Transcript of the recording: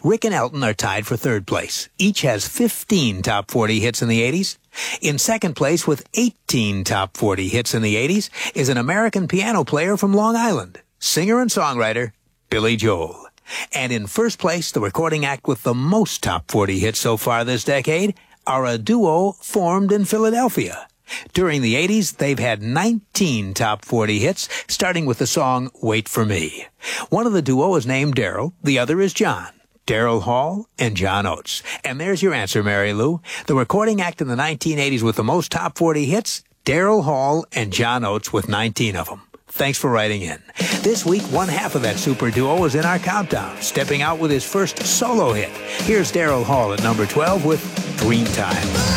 Rick and Elton are tied for third place. Each has 15 top 40 hits in the 80s. In second place with 18 top 40 hits in the 80s is an American piano player from Long Island, singer and songwriter Billy Joel. And in first place, the recording act with the most top 40 hits so far this decade are a duo formed in Philadelphia. During the 80s, they've had 19 top 40 hits, starting with the song Wait for Me. One of the duo is named Daryl, the other is John. Daryl Hall and John Oates. And there's your answer, Mary Lou. The recording act in the 1980s with the most top 40 hits, Daryl Hall and John Oates with 19 of them. Thanks for writing in. This week, one half of that super duo is in our countdown, stepping out with his first solo hit. Here's Daryl Hall at number 12 with Dreamtime.